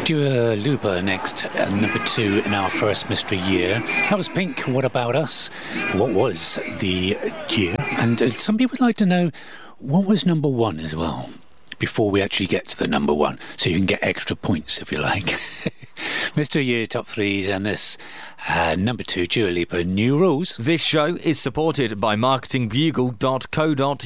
Dua Lipa next, number 2 in our first mystery year. That was Pink, What About Us? What was the year? And some people would like to know what was number 1 as well, before we actually get to the number 1, so you can get extra points if you like. Mystery Year Top 3s and this number 2, Dua Lipa, New Rules. This show is supported by marketingbugle.co.uk.